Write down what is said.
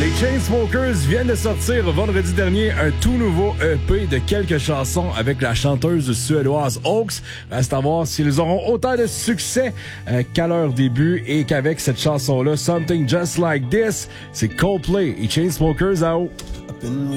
Les Chainsmokers viennent de sortir vendredi dernier un tout nouveau EP de quelques chansons avec la chanteuse suédoise Hawks. Reste à voir s'ils auront autant de succès qu'à leur début et qu'avec cette chanson-là, Something Just Like This, c'est Coldplay et Chainsmokers à haut.